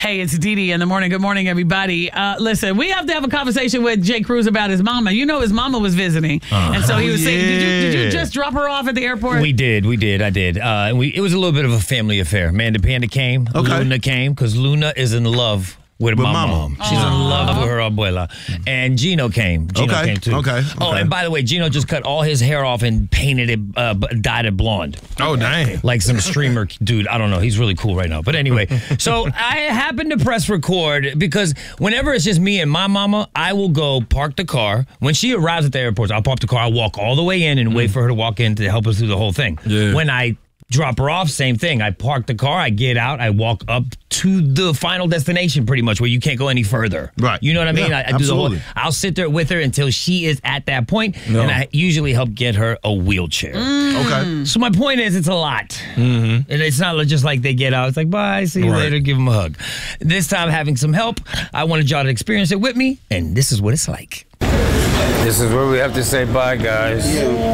Hey, it's Dee Dee in the morning. Good morning, everybody. Listen, we have to have a conversation with Jay Cruz about his mama. You know his mama was visiting. And so he was saying, did you just drop her off at the airport? We did. I did. It was a little bit of a family affair. Amanda Panda came. Okay. Luna came because Luna is in love with my mom. She's in love with her abuela. And Gino came. Gino came too. Okay. Oh, and by the way, Gino just cut all his hair off and painted it, dyed it blonde. Oh, dang. Like some streamer dude. I don't know. He's really cool right now. But anyway, so I happened to press record because whenever it's just me and my mama, I will go park the car. When she arrives at the airport, I'll park the car. I'll walk all the way in and wait for her to walk in to help us through the whole thing. Yeah. When I drop her off, same thing. I park the car, I get out, I walk up to the final destination pretty much where you can't go any further. Right. You know what I mean? Yeah, I do the whole, I'll sit there with her until she is at that point, and I usually help get her a wheelchair. Okay. So my point is, it's a lot. And it's not just like they get out, it's like, bye, see you later, give them a hug. This time, having some help, I wanted y'all to experience it with me, and this is what it's like. This is where we have to say bye, guys.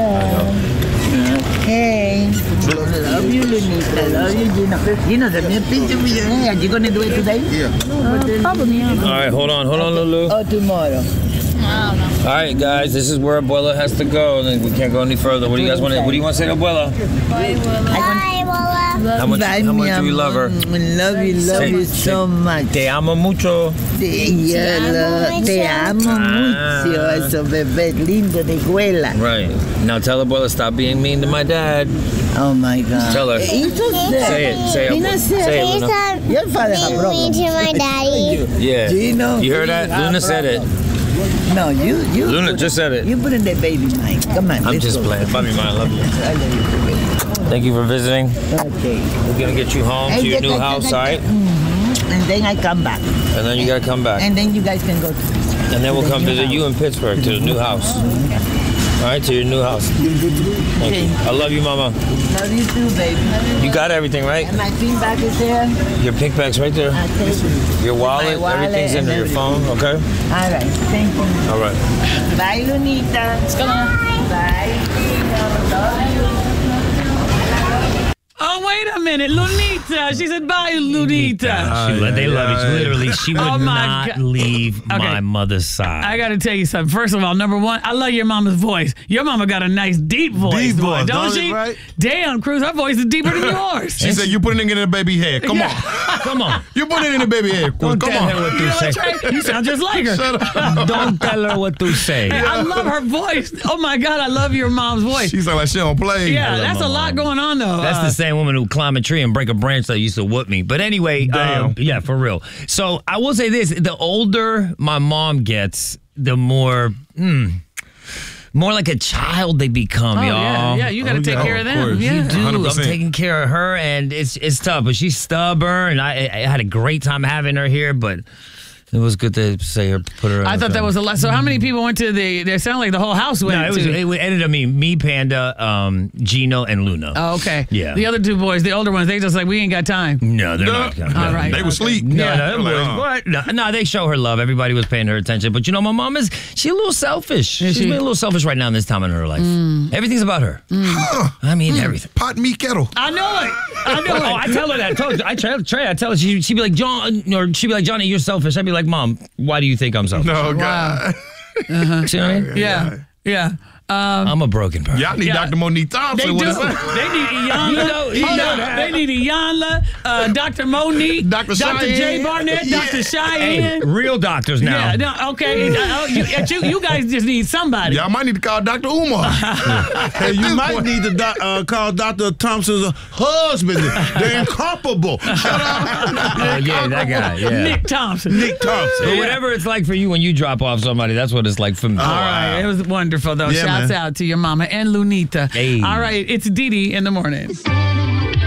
Hey, love you, Lunita. Love you, Gino. Gino, send me a picture with your hair. You gonna do it today? Yeah. Probably. All right, hold on, Lulu. Or tomorrow. All right, guys, this is where Abuela has to go. Then we can't go any further. What do you guys want to? What do you want to say to Abuela? Bye, Abuela. How much do you love her? Love you so much. Te amo mucho. Te amo mucho. Eso bebé lindo de escuela. Right. Now tell Abuela stop being mean to my dad. Oh my God. Tell her. Say it. Say it. Say it, Luna. Your father has a problem. to my daddy. Yeah. Gino, you heard that? Luna said it. No, you. Luna just said it. You put in that baby mind. Come on. I'm just playing. Bobby, I love you. I love you. Thank you for visiting. Okay. We're gonna get you home to your new house, all right? And then I come back. And then you gotta come back. And then you guys can go to And then we'll come visit you in Pittsburgh to the new house. All right, to your new house. Thank you. I love you, Mama. Love you too, baby. You got everything, right? And my pink bag is there. Your pink bag's right there. I take it. Your wallet, everything's in there. Your phone, okay? All right. Thank you. All right. Bye, Lunita. Bye. Love you. Oh, wait a minute. Lunita. She said, bye, Lunita. They love each other. Literally, she would not leave my mother's side. I got to tell you something. First of all, number one, I love your mama's voice. Your mama got a nice, deep voice. Deep voice, don't she? Right? Damn, Cruz, her voice is deeper than yours. She said, you put it in the baby head. Come on. Come on. You put it in the baby head. Don't Come tell on. her what to say. Trey, you sound just like her. Shut up. Don't tell her what to say. I love her voice. Oh, my God, I love your mom's voice. She sound like she don't play. Yeah, that's a lot going on, though. That's the same woman who climbed a tree and break a branch that used to whoop me. But anyway, yeah, for real. So I will say this. The older my mom gets, the more like a child they become, y'all. Yeah, you got to take care of them. Yeah. You do. 100%. I'm taking care of her, and it's tough. But she's stubborn. I had a great time having her here, but it was good to say her, put her. I thought that was a lot. So how many people went to they sound like the whole house went No, it ended up me, Panda, Gino, and Luna. Oh, okay. Yeah. The other two boys, the older ones, they just like, we ain't got time. No, they're not. All right. They were asleep. No, they show her love. Everybody was paying her attention. But you know, my mom she's a little selfish. She's being a little selfish right now in this time in her life. Everything's about her. I mean, everything. Pot meat kettle. I know it. Oh, I tell her that. I tell her, she'd be like, John, or she'd be like, Johnny, you're selfish. I'd be like, Mom, why do you think I'm selfish? No, God. See what I mean? Yeah. I'm a broken person. Y'all need Dr. Monique Thompson. They do. They need Iyanla. They need Iyanla, Dr. Monique, Dr. Jay Barnett, Dr. Cheyenne. Hey, real doctors now. Yeah, no, okay. You guys just need somebody. Y'all might need to call Dr. Umar. Hey, you might need to call Dr. Thompson's husband. They're incomparable. Shut up. Yeah, that guy. Yeah. Nick Thompson. But whatever it's like for you when you drop off somebody, that's what it's like for me. All right. It was wonderful, though. Yeah, Shouts out to your mama and Lunita. Hey. All right. It's Dee Dee in the morning.